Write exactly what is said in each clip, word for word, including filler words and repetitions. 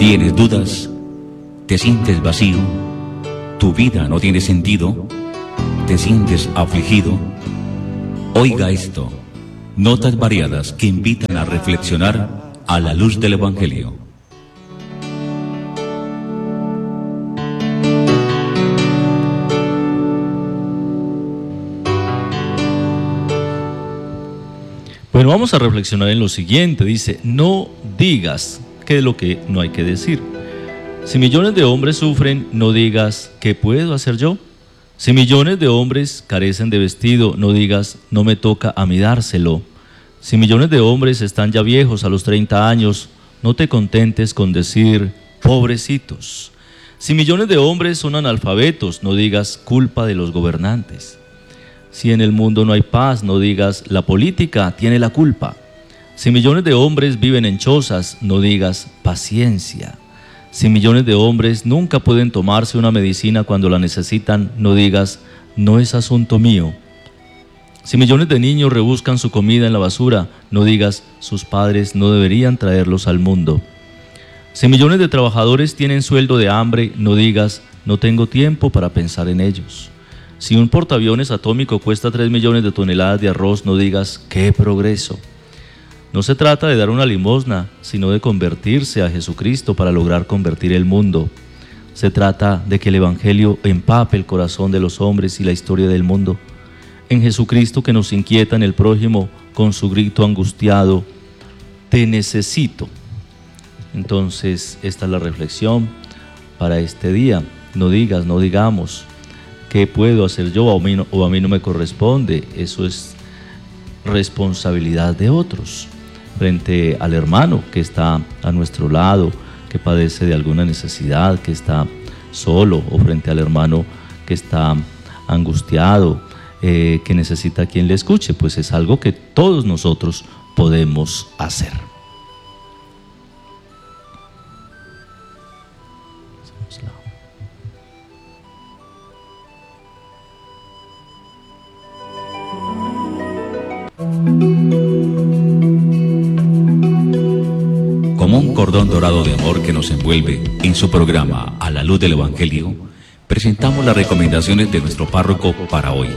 ¿Tienes dudas? ¿Te sientes vacío? ¿Tu vida no tiene sentido? ¿Te sientes afligido? Oiga esto, notas variadas que invitan a reflexionar a la luz del Evangelio. Bueno, vamos a reflexionar en lo siguiente. Dice, no digas qué es lo que no hay que decir. Si millones de hombres sufren, no digas, ¿qué puedo hacer yo? Si millones de hombres carecen de vestido, no digas, no me toca a mí dárselo. Si millones de hombres están ya viejos a los treinta años, no te contentes con decir, pobrecitos. Si millones de hombres son analfabetos, no digas, culpa de los gobernantes. Si en el mundo no hay paz, no digas, la política tiene la culpa. Si millones de hombres viven en chozas, no digas, paciencia. Si millones de hombres nunca pueden tomarse una medicina cuando la necesitan, no digas, no es asunto mío. Si millones de niños rebuscan su comida en la basura, no digas, sus padres no deberían traerlos al mundo. Si millones de trabajadores tienen sueldo de hambre, no digas, no tengo tiempo para pensar en ellos. Si un portaaviones atómico cuesta tres millones de toneladas de arroz, no digas, ¡qué progreso! No se trata de dar una limosna, sino de convertirse a Jesucristo para lograr convertir el mundo. Se trata de que el Evangelio empape el corazón de los hombres y la historia del mundo. En Jesucristo que nos inquieta en el prójimo con su grito angustiado, te necesito. Entonces, esta es la reflexión para este día. No digas, no digamos, ¿qué puedo hacer yo o a mí no, o a mí no me corresponde? Eso es responsabilidad de otros. Frente al hermano que está a nuestro lado, que padece de alguna necesidad, que está solo, o frente al hermano que está angustiado, eh, que necesita a quien le escuche, pues es algo que todos nosotros podemos hacer. Como un cordón dorado de amor que nos envuelve en su programa A la Luz del Evangelio, presentamos las recomendaciones de nuestro párroco para hoy.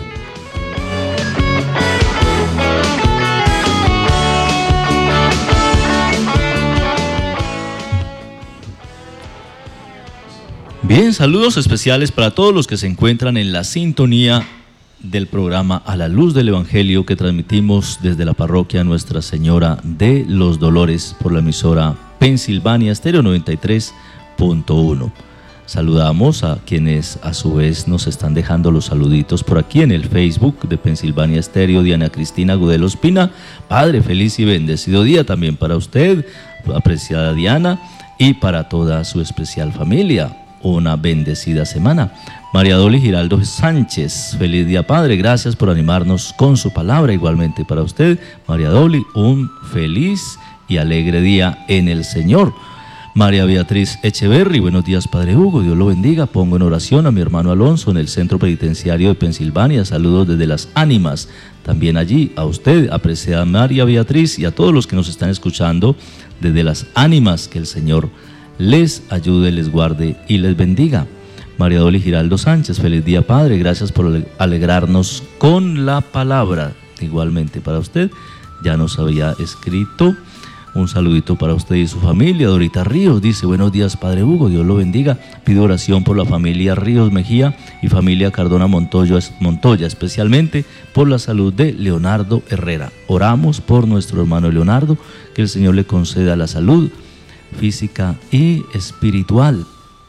Bien, saludos especiales para todos los que se encuentran en la sintonía del programa A la Luz del Evangelio que transmitimos desde la parroquia Nuestra Señora de los Dolores por la emisora Pensilvania Estéreo noventa y tres punto uno. Saludamos a quienes a su vez nos están dejando los saluditos por aquí en el Facebook de Pensilvania Estéreo. Diana Cristina Gudelo Espina, Padre, feliz y bendecido día también para usted, apreciada Diana, y para toda su especial familia. Una bendecida semana. María Doli Giraldo Sánchez, feliz día Padre, gracias por animarnos con su palabra, igualmente para usted, María Doli, un feliz y alegre día en el Señor. María Beatriz Echeverry, buenos días Padre Hugo, Dios lo bendiga, pongo en oración a mi hermano Alonso en el Centro Penitenciario de Pensilvania, saludos desde Las Ánimas, también allí a usted, apreciada María Beatriz, y a todos los que nos están escuchando desde Las Ánimas, que el Señor les ayude, les guarde y les bendiga. María Doli Giraldo Sánchez, feliz día Padre, gracias por alegrarnos con la palabra. Igualmente para usted, ya nos había escrito, un saludito para usted y su familia. Dorita Ríos dice, buenos días Padre Hugo, Dios lo bendiga, pido oración por la familia Ríos Mejía y familia Cardona Montoya, Montoya, especialmente por la salud de Leonardo Herrera. Oramos por nuestro hermano Leonardo, que el Señor le conceda la salud física y espiritual.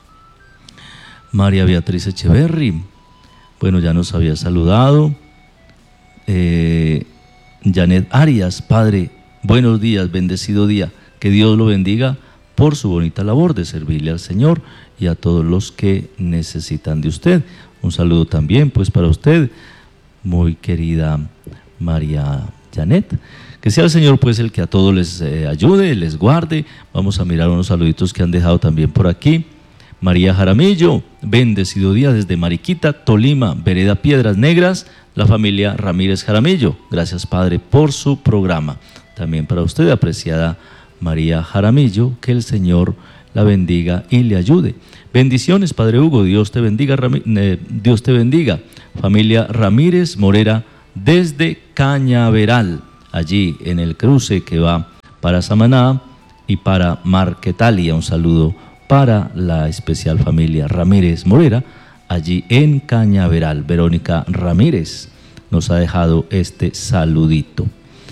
María Beatriz Echeverry, bueno, ya nos había saludado. eh, Janet Arias, Padre, buenos días, bendecido día, que Dios lo bendiga por su bonita labor de servirle al Señor y a todos los que necesitan de usted. Un saludo también pues para usted, muy querida María Janet. Que sea el Señor pues el que a todos les eh, ayude, les guarde. Vamos a mirar unos saluditos que han dejado también por aquí. María Jaramillo, bendecido día desde Mariquita, Tolima, Vereda Piedras Negras, la familia Ramírez Jaramillo. Gracias Padre por su programa. También para usted, apreciada María Jaramillo, que el Señor la bendiga y le ayude. Bendiciones, Padre Hugo, Dios te bendiga, Rami- eh, Dios te bendiga. Familia Ramírez Morera desde Cañaveral, allí en el cruce que va para Samaná y para Marquetalia. Un saludo para la especial familia Ramírez Morera, allí en Cañaveral. Verónica Ramírez nos ha dejado este saludito.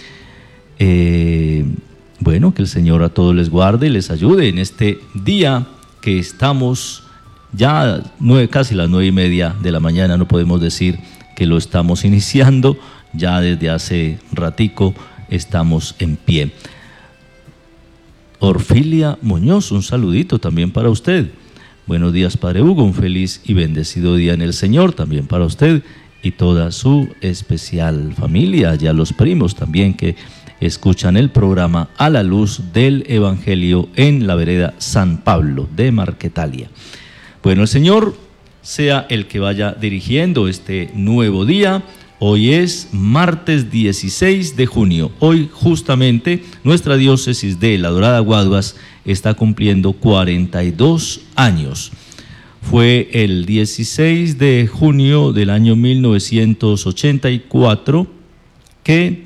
Eh, bueno, que el Señor a todos les guarde y les ayude en este día que estamos ya nueve, casi las nueve y media de la mañana. No podemos decir que lo estamos iniciando, ya desde hace ratico estamos en pie. Orfilia Muñoz, un saludito también para usted. Buenos días, Padre Hugo, un feliz y bendecido día en el Señor también para usted y toda su especial familia, ya los primos también que escuchan el programa A la Luz del Evangelio en la vereda San Pablo de Marquetalia. Bueno, el Señor sea el que vaya dirigiendo este nuevo día. Hoy es martes dieciséis de junio. Hoy justamente nuestra diócesis de La Dorada Guaduas está cumpliendo cuarenta y dos años. Fue el dieciséis de junio del año mil novecientos ochenta y cuatro que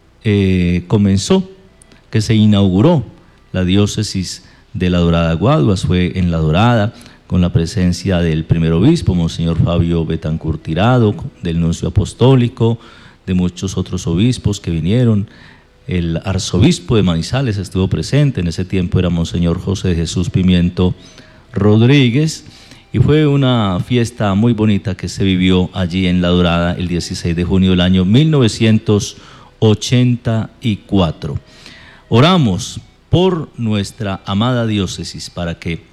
eh, comenzó, que se inauguró la diócesis de La Dorada Guaduas. Fue en La Dorada, con la presencia del primer obispo, Monseñor Fabio Betancourt Tirado, del nuncio apostólico, de muchos otros obispos que vinieron. El arzobispo de Manizales estuvo presente, en ese tiempo era Monseñor José de Jesús Pimiento Rodríguez, y fue una fiesta muy bonita que se vivió allí en La Dorada el dieciséis de junio del año mil novecientos ochenta y cuatro. Oramos por nuestra amada diócesis para que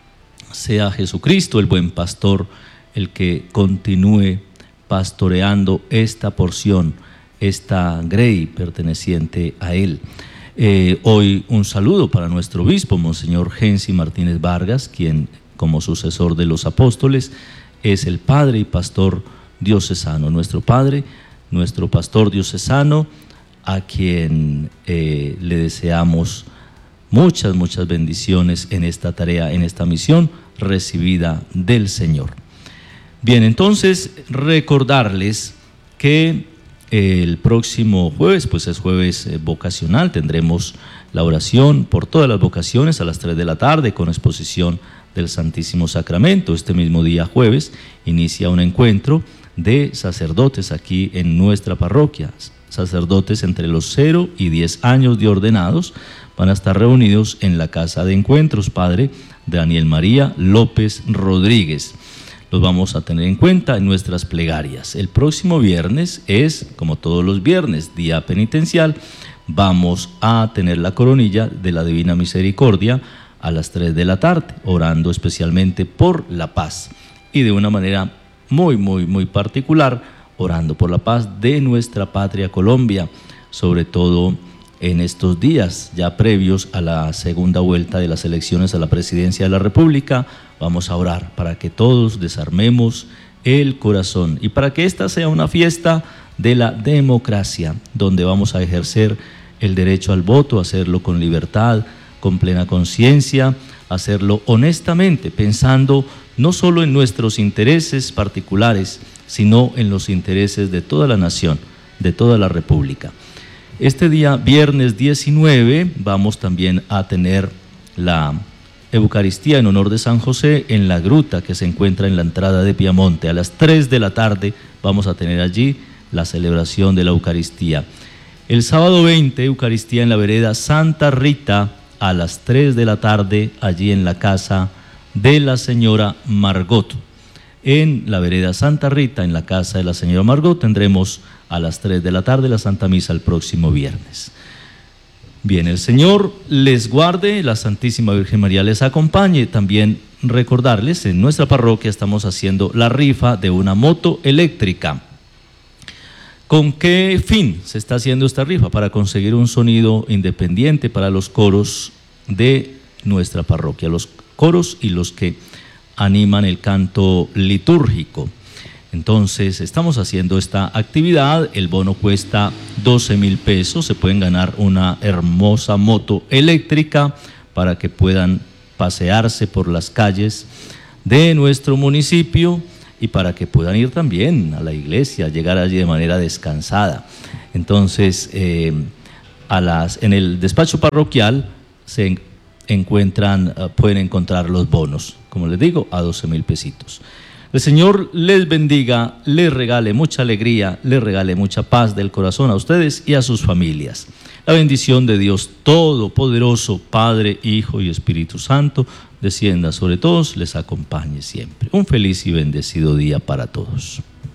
sea Jesucristo el buen pastor el que continúe pastoreando esta porción, esta grey perteneciente a él. Eh, hoy un saludo para nuestro obispo, Monseñor Gensi Martínez Vargas, quien como sucesor de los apóstoles es el padre y pastor diocesano, nuestro padre, nuestro pastor diocesano, a quien eh, le deseamos muchas, muchas bendiciones en esta tarea, en esta misión recibida del Señor. Bien, entonces recordarles que el próximo jueves, pues es jueves eh, vocacional, tendremos la oración por todas las vocaciones a las tres de la tarde con exposición del Santísimo Sacramento. Este mismo día jueves inicia un encuentro de sacerdotes aquí en nuestra parroquia, sacerdotes entre los cero y diez años de ordenados. Van a estar reunidos en la Casa de Encuentros, Padre Daniel María López Rodríguez. Los vamos a tener en cuenta en nuestras plegarias. El próximo viernes es, como todos los viernes, día penitencial. Vamos a tener la coronilla de la Divina Misericordia a las tres de la tarde, orando especialmente por la paz y de una manera muy, muy, muy particular, orando por la paz de nuestra patria Colombia, sobre todo en estos días ya previos a la segunda vuelta de las elecciones a la presidencia de la República. Vamos a orar para que todos desarmemos el corazón y para que esta sea una fiesta de la democracia, donde vamos a ejercer el derecho al voto, hacerlo con libertad, con plena conciencia, hacerlo honestamente, pensando no solo en nuestros intereses particulares, sino en los intereses de toda la nación, de toda la República. Este día, viernes diecinueve, vamos también a tener la Eucaristía en honor de San José en la gruta que se encuentra en la entrada de Piamonte. A las tres de la tarde vamos a tener allí la celebración de la Eucaristía. El sábado veinte, Eucaristía en la vereda Santa Rita a las tres de la tarde, allí en la casa de la señora Margot. En la vereda Santa Rita, en la casa de la señora Margot, tendremos a las tres de la tarde la Santa Misa el próximo viernes. Bien, el Señor les guarde, la Santísima Virgen María les acompañe. También recordarles, en nuestra parroquia estamos haciendo la rifa de una moto eléctrica. ¿Con qué fin se está haciendo esta rifa? Para conseguir un sonido independiente para los coros de nuestra parroquia, los coros y los que animan el canto litúrgico. Entonces, estamos haciendo esta actividad. El bono cuesta doce mil pesos. Se pueden ganar una hermosa moto eléctrica para que puedan pasearse por las calles de nuestro municipio y para que puedan ir también a la iglesia, llegar allí de manera descansada. Entonces, eh, a las, en el despacho parroquial se encuentran, uh, pueden encontrar los bonos, como les digo, a doce mil pesitos. El Señor les bendiga, les regale mucha alegría, les regale mucha paz del corazón a ustedes y a sus familias. La bendición de Dios Todopoderoso, Padre, Hijo y Espíritu Santo, descienda sobre todos, les acompañe siempre. Un feliz y bendecido día para todos.